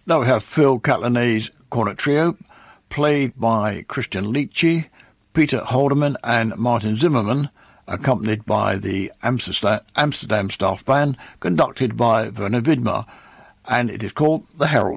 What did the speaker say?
Now we have Phil Catlaney's Cornet Trio, played by Christian Leachy, Peter Haldeman and Martin Zimmerman, accompanied by the Amsterdam Staff Band, conducted by Werner Widmer, and it is called The Herald.